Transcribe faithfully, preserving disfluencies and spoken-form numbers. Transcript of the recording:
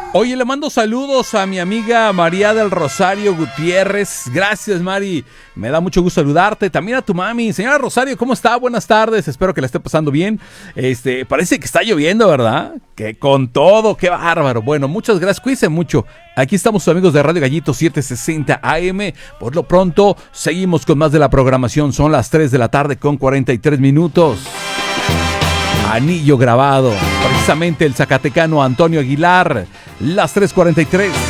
Oye, le mando saludos a mi amiga María del Rosario Gutiérrez. Gracias, Mari. Me da mucho gusto saludarte. También a tu mami. Señora Rosario, ¿cómo está? Buenas tardes. Espero que la esté pasando bien. Este, parece que está lloviendo, ¿verdad? Que con todo, qué bárbaro. Bueno, muchas gracias. Cuídense mucho. Aquí estamos sus amigos de Radio Gallito setecientos sesenta A M. Por lo pronto, seguimos con más de la programación. Son las tres de la tarde con cuarenta y tres minutos. Anillo grabado, precisamente el zacatecano Antonio Aguilar, las tres cuarenta y tres.